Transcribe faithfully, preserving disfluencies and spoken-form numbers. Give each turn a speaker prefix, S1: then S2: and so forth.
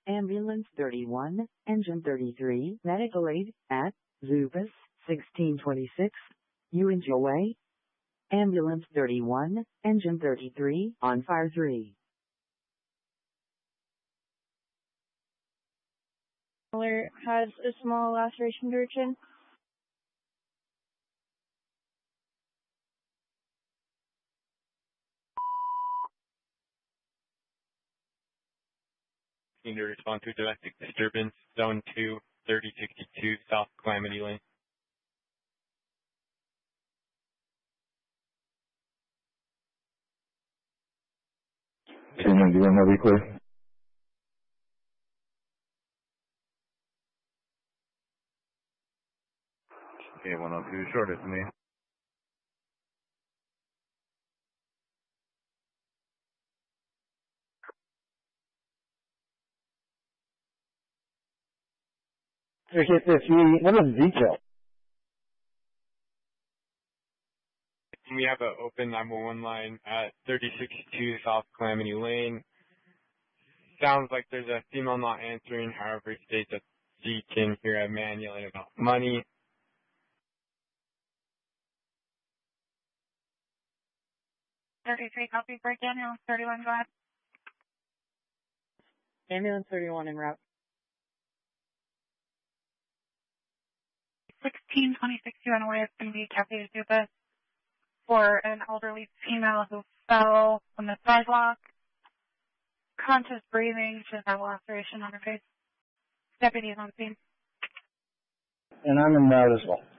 S1: Ambulance thirty-one, Engine thirty-three, medical aid at Zupas, sixteen twenty-six, Ewing Way. Ambulance thirty-one, Engine thirty-three, on fire three.
S2: Has a small laceration to her chin.
S3: Need to respond to domestic disturbance, zone two, thirty sixty-two, South Calamity Lane.
S4: Two ninety-one, heavy clear. Okay, one oh two, shortest to me.
S5: If, if you, what is the detail?
S3: We have an open nine one one line at thirty sixty-two South Calamity Lane. Sounds like there's a female not answering, however, it states that she can hear a man yelling about money.
S2: thirty-three, copy, break in, ambulance thirty-one, go ahead.
S6: Ambulance thirty-one en route.
S2: sixteen twenty-six, you went away, it's going to be Kathy Zupas for an elderly female who fell on the sidewalk. Conscious breathing, she has a laceration on her face. Deputy is on scene.
S5: And I'm in route as well.